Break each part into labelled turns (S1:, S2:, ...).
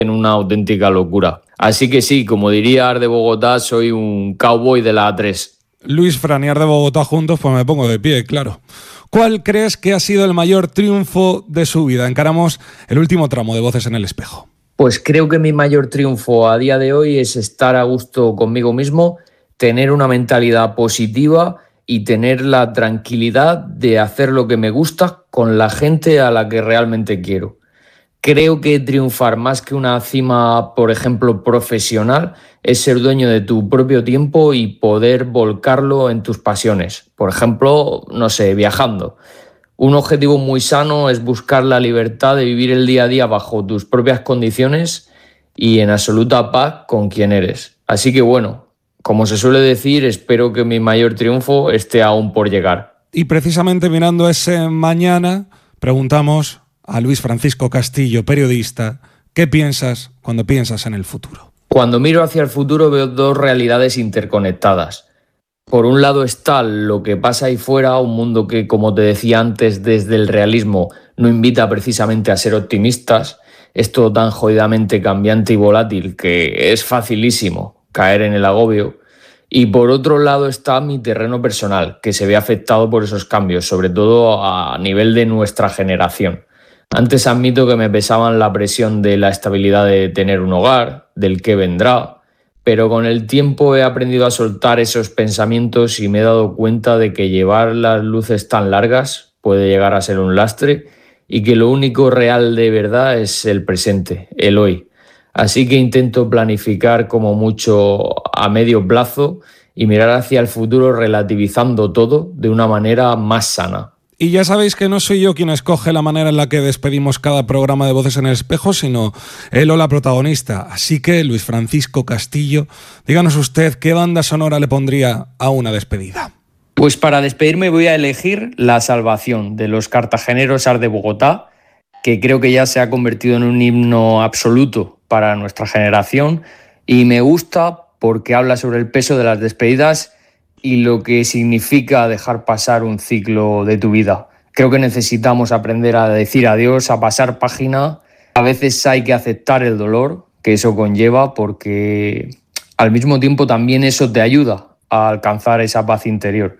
S1: en una auténtica locura. Así que sí, como diría Art de Bogotá, soy un cowboy de la A3.
S2: Luis Fran y Art de Bogotá juntos, pues me pongo de pie, claro. ¿Cuál crees que ha sido el mayor triunfo de su vida? Encaramos el último tramo de Voces en el Espejo.
S1: Pues creo que mi mayor triunfo a día de hoy es estar a gusto conmigo mismo, tener una mentalidad positiva y tener la tranquilidad de hacer lo que me gusta con la gente a la que realmente quiero. Creo que triunfar más que una cima, por ejemplo, profesional, es ser dueño de tu propio tiempo y poder volcarlo en tus pasiones. Por ejemplo, no sé, viajando. Un objetivo muy sano es buscar la libertad de vivir el día a día bajo tus propias condiciones y en absoluta paz con quien eres. Así que bueno, como se suele decir, espero que mi mayor triunfo esté aún por llegar.
S2: Y precisamente mirando ese mañana, preguntamos a Luis Francisco Castillo, periodista, ¿qué piensas cuando piensas en el futuro?
S1: Cuando miro hacia el futuro veo dos realidades interconectadas. Por un lado está lo que pasa ahí fuera, un mundo que, como te decía antes, desde el realismo no invita precisamente a ser optimistas. Es todo tan jodidamente cambiante y volátil que es facilísimo caer en el agobio. Y por otro lado está mi terreno personal, que se ve afectado por esos cambios, sobre todo a nivel de nuestra generación. Antes admito que me pesaban la presión de la estabilidad de tener un hogar, del qué vendrá, pero con el tiempo he aprendido a soltar esos pensamientos y me he dado cuenta de que llevar las luces tan largas puede llegar a ser un lastre y que lo único real de verdad es el presente, el hoy. Así que intento planificar como mucho a medio plazo y mirar hacia el futuro relativizando todo de una manera más sana.
S2: Y ya sabéis que no soy yo quien escoge la manera en la que despedimos cada programa de Voces en el Espejo, sino él o la protagonista. Así que, Luis Francisco Castillo, díganos usted qué banda sonora le pondría a una despedida.
S1: Pues para despedirme voy a elegir La Salvación, de los cartageneros Art de Bogotá, que creo que ya se ha convertido en un himno absoluto para nuestra generación y me gusta porque habla sobre el peso de las despedidas y lo que significa dejar pasar un ciclo de tu vida. Creo que necesitamos aprender a decir adiós, a pasar página. A veces hay que aceptar el dolor que eso conlleva porque al mismo tiempo también eso te ayuda a alcanzar esa paz interior.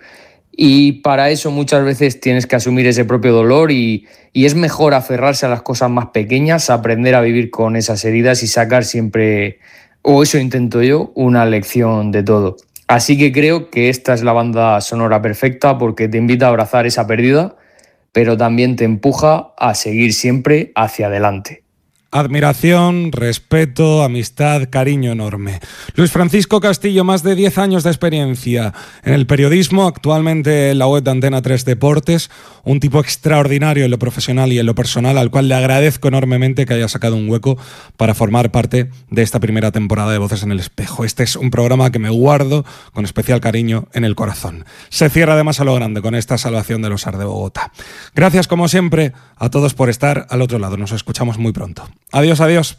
S1: Y para eso muchas veces tienes que asumir ese propio dolor y es mejor aferrarse a las cosas más pequeñas, aprender a vivir con esas heridas y sacar siempre, o eso intento yo, una lección de todo. Así que creo que esta es la banda sonora perfecta porque te invita a abrazar esa pérdida, pero también te empuja a seguir siempre hacia adelante.
S2: Admiración, respeto, amistad, cariño enorme. Luis Francisco Castillo, más de 10 años de experiencia en el periodismo, actualmente en la web de Antena 3 Deportes, un tipo extraordinario en lo profesional y en lo personal, al cual le agradezco enormemente que haya sacado un hueco para formar parte de esta primera temporada de Voces en el Espejo. Este es un programa que me guardo con especial cariño en el corazón. Se cierra además a lo grande con esta salvación de los Art de Bogotá. Gracias, como siempre, a todos por estar al otro lado. Nos escuchamos muy pronto. Adiós, adiós.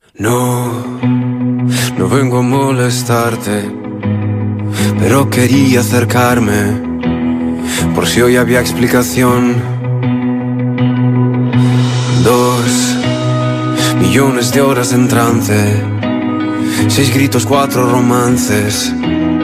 S3: No vengo a molestarte, pero quería acercarme por si hoy había explicación. 2 millones de horas en trance, 6 gritos, 4 romances.